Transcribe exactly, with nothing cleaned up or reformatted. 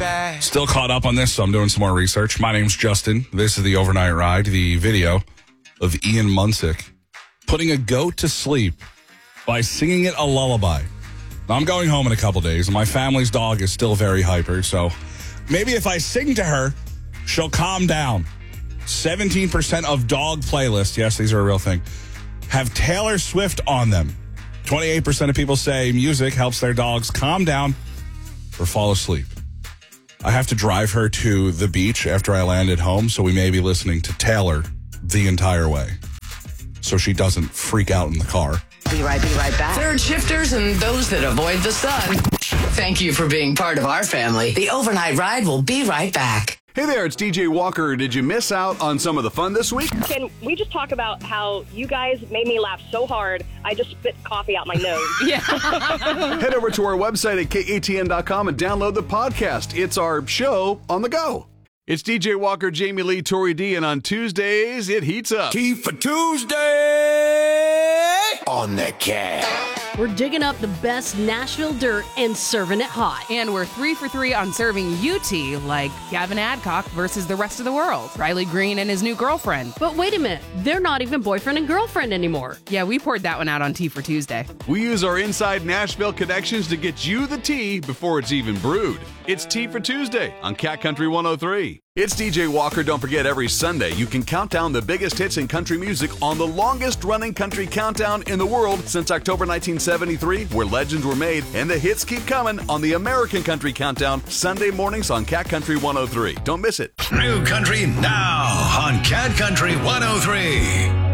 back. Still caught up on this, so I'm doing some more research. My name's Justin. This is the Overnight Ride, the video of Ian Munsick putting a goat to sleep by singing it a lullaby. Now, I'm going home in a couple days, and my family's dog is still very hyper, so maybe if I sing to her, she'll calm down. seventeen percent of dog playlists, yes, these are a real thing, have Taylor Swift on them. twenty-eight percent of people say music helps their dogs calm down or fall asleep. I have to drive her to the beach after I land at home, so we may be listening to Taylor the entire way so she doesn't freak out in the car. Be right, be right back. Third shifters and those that avoid the sun. Thank you for being part of our family. The Overnight Ride will be right back. Hey there, it's D J Walker. Did you miss out on some of the fun this week? Can we just talk about how you guys made me laugh so hard, I just spit coffee out my nose? Yeah. Head over to our website at K A T N dot com and download the podcast. It's our show on the go. It's D J Walker, Jamie Lee, Tori D, and on Tuesdays, it heats up. Tea for Tuesday on the cat. We're digging up the best Nashville dirt and serving it hot. And we're three for three on serving you tea, like Gavin Adcock versus the rest of the world, Riley Green and his new girlfriend. But wait a minute, they're not even boyfriend and girlfriend anymore. Yeah, we poured that one out on Tea for Tuesday. We use our inside Nashville connections to get you the tea before it's even brewed. It's Tea for Tuesday on Cat Country one oh three. It's D J Walker. Don't forget, every Sunday you can count down the biggest hits in country music on the longest running country countdown in the world since October nineteen seventy-three, where legends were made, and the hits keep coming on the American Country Countdown, Sunday mornings on Cat Country one oh three. Don't miss it. New country now on Cat Country one oh three.